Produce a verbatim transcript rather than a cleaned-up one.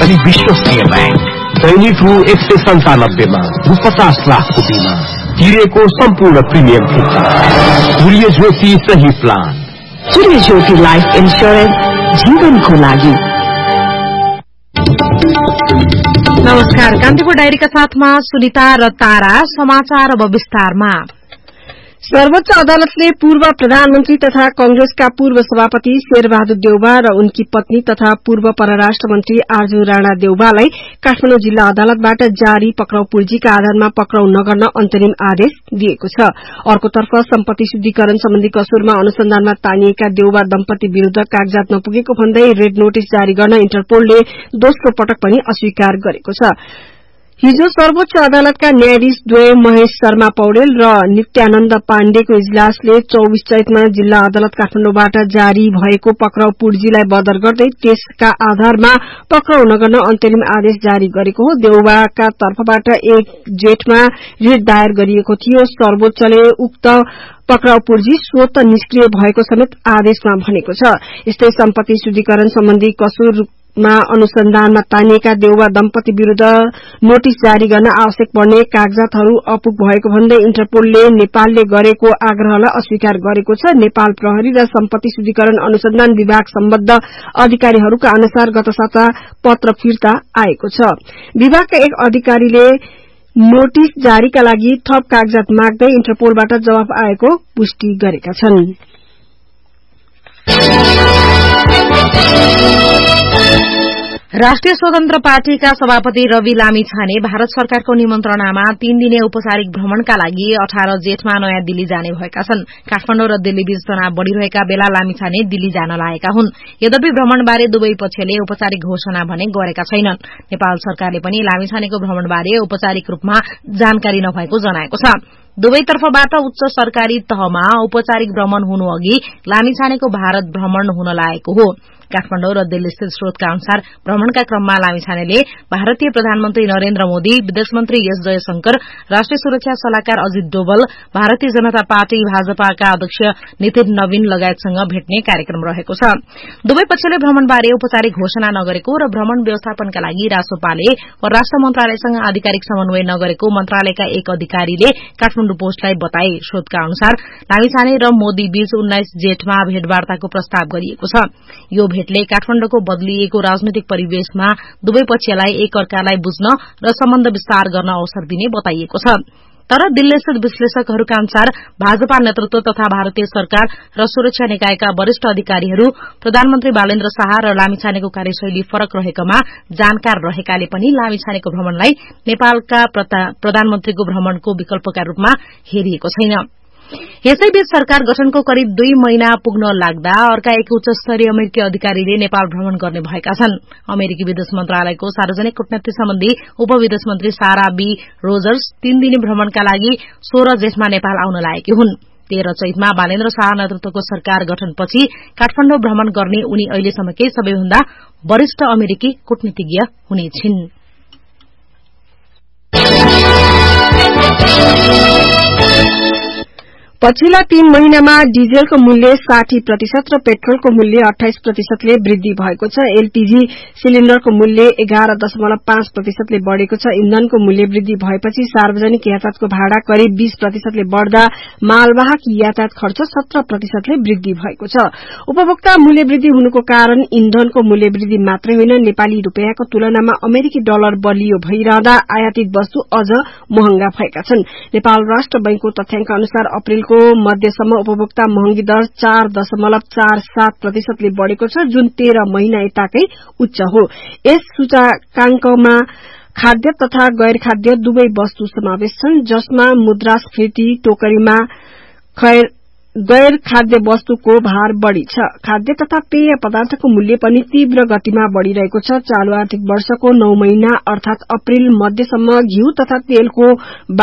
अनि विश्वसनीय बैंक। दैनिक रु एक सय सन्तानब्बेमा रु पचास लाखको बिमा तिरेको सम्पूर्ण प्रिमियम फिर्ता। सूर्य ज्योति सही प्लान। सूर्य ज्योति लाइफ इन्स्योरेन्स जीवनको लागि। नमस्कार, कान्तिपुर डायरीका साथमा सुनिता र तारा। समाचार अब विस्तारमा। सर्वोच्च अदालतले पूर्व प्रधानमन्त्री तथा कंग्रेसका पूर्व सभापति शेरबहादुर देउबा र उनकी पत्नी तथा पूर्व परराष्ट्र मन्त्री आरजू राणा देउबालाई काठमाडौँ जिल्ला अदालतबाट जारी पक्राउ पूर्जीका आधारमा पक्राउ नगर्न अन्तरिम आदेश दिएको छ। अर्कोतर्फ सम्पत्ति शुद्धिकरण सम्बन्धी कसुरमा अनुसन्धानमा तानिएका देउबा दम्पति विरूद्ध कागजात नपुगेको भन्दै रेड नोटिस जारी गर्न इन्टरपोलले दोस्रो पटक पनि अस्वीकार गरेको छ। हिजो सर्वोच्च अदालतका न्यायाधीश द्वय महेश शर्मा पौडेल र नित्यानन्द पाण्डेको इजलासले चौबीस चैतमा जिल्ला अदालत काठमाडौँबाट जारी भएको पक्राउ पूर्जीलाई बदर गर्दै त्यसका आधारमा पक्राउ नगर्न अन्तरिम आदेश जारी गरेको हो। देउबाका तर्फबाट एक जेठमा रिट दायर गरिएको थियो। सर्वोच्चले उक्त पक्राउ पूर्जी स्वत निष्क्रिय भएको समेत आदेशमा भनेको छ। यस्तै सम्पत्ति शुद्धिकरण सम्बन्धी कसुर मा अनुसन्धानमा तानिएका देउबा दम्पति विरूद्ध नोटिस जारी गर्न आवश्यक पर्ने कागजातहरू अपुग भएको भन्दै इन्टरपोलले नेपालले गरेको आग्रहलाई अस्वीकार गरेको छ। नेपाल प्रहरी र सम्पत्ति शुद्धिकरण अनुसन्धान विभाग सम्बद्ध अधिकारीहरूका अनुसार गत साता पत्र फिर्ता आएको छ। विभागका एक अधिकारीले नोटिस जारीका लागि थप कागजात माग्दै इन्टरपोलबाट जवाफ आएको पुष्टि गरेका छन्। राष्ट्रिय स्वतन्त्र पार्टीका सभापति रवि लामिछाने भारत सरकारको निमन्त्रणामा तीन दिने औपचारिक भ्रमणका लागि अठार जेठमा नयाँ दिल्ली जाने भएका छन्। काठमाडौँ र दिल्ली बीच तनाव बढ़िरहेका बेला लामिछाने दिल्ली जान लागेका हुन्। यद्यपि भ्रमणबारे दुवै पक्षले औपचारिक घोषणा भने गरेका छैनन्। नेपाल सरकारले पनि लामिछानेको भ्रमणबारे औपचारिक रूपमा जानकारी नभएको जनाएको छ। दुवैतर्फबाट उच्च सरकारी तहमा औपचारिक भ्रमण हुनु अघि लामिछानेको भारत भ्रमण हुन लागेको हो। काठमाडौँ र दिल्ली स्थित स्रोतका अनुसार भ्रमणका क्रममा लामिछानेले भारतीय प्रधानमन्त्री नरेन्द्र मोदी, विदेश मन्त्री एस जयशंकर, राष्ट्रिय सुरक्षा सल्लाहकार अजित डोभल, भारतीय जनता पार्टी भाजपाका अध्यक्ष नितिन नवीन लगायतसँग भेट्ने कार्यक्रम रहेको छ। दुवै पक्षले भ्रमणबारे औपचारिक घोषणा नगरेको र भ्रमण व्यवस्थापनका लागि रासोपाले परराष्ट्र मन्त्रालयसँग आधिकारिक समन्वय नगरेको मन्त्रालयका एक अधिकारीले काठमाडौँ पोस्टलाई बताए। स्रोतका अनुसार लामिछाने र मोदी बीच उन्नाइस जेठमा भेटवार्ताको प्रस्ताव गरिएको छ। यो भेटले काठमाडौँको बदलिएको राजनैतिक परिवेशमा दुवै पक्षलाई एक अर्कालाई बुझ्न र सम्बन्ध विस्तार गर्न अवसर दिने बताइएको छ। तर दिल्लीस्थित विश्लेषकहरूका अनुसार भाजपा नेतृत्व तथा भारतीय सरकार र सुरक्षा निकायका वरिष्ठ अधिकारीहरू प्रधानमन्त्री बालेन्द्र शाह र लामिछानेको कार्यशैली फरक रहेकोमा जानकार रहेकाले पनि लामिछानेको भ्रमणलाई नेपालका प्रधानमन्त्रीको भ्रमणको विकल्पका रूपमा हेरिएको छैन। यसैबीच सरकार गठनको करिब दुई महिना पुग्न लाग्दा अर्का एक उच्च स्तरीय अमेरिकी अधिकारीले नेपाल भ्रमण गर्ने भएका छन्। अमेरिकी विदेश मन्त्रालयको सार्वजनिक कूटनीति सम्बन्धी उपविदेश मन्त्री सारा बी रोजर्स तीन दिने भ्रमणका लागि सोह्र जेठमा नेपाल आउन लागेकी हुन्। तेह्र चैतमा बालेन्द्र शाह नेतृत्वको सरकार गठनपछि काठमाडौँ भ्रमण गर्ने उनी अहिलेसम्मकै सबैभन्दा वरिष्ठ अमेरिकी कूटनीतिज्ञ हुने छिन्। पछिल्ला तीन महिनामा डिजेलको मूल्य साठी प्रतिशत र पेट्रोलको मूल्य अठाइस प्रतिशतले वृद्धि भएको छ। एलपीजी सिलिण्डरको मूल्य एघार दशमलव पाँच प्रतिशतले बढ़ेको छ। इन्धनको मूल्य वृद्धि भएपछि सार्वजनिक यातायातको भाड़ा करिब बीस प्रतिशतले बढ़दा मालवाहक यातायात खर्च सत्र प्रतिशतले वृद्धि भएको छ। उपभोक्ता मूल्य वृद्धि हुनुको कारण इन्धनको मूल्य वृद्धि मात्रै होइन, नेपाली रूपियाँको तुलनामा अमेरिकी डलर बलियो भइरहँदा आयातित वस्तु अझ महँगा भएका छन्। नेपाल राष्ट्र बैंकको तथ्याङ्क अनुसार अप्रेल को मध्यसम्म उपभोक्ता महँगी दर चार दशमलव चार सात प्रतिशतले बढ़ेको छ, जुन तेह्र महिना यताकै उच्च हो। यस सूचकांकमा खाद्य तथा गैर खाद्य दुवै वस्तु समावेश छन्, जसमा मुद्रास्फीति टोकरीमा गैर खाद्य वस्तुको भार बढ़ी छ। खाद्य तथा पेय पदार्थको मूल्य पनि तीव्र गतिमा बढ़िरहेको छ। चालू आर्थिक वर्षको नौ महिना अर्थात अप्रेल मध्यसम्म घिउ तथा तेलको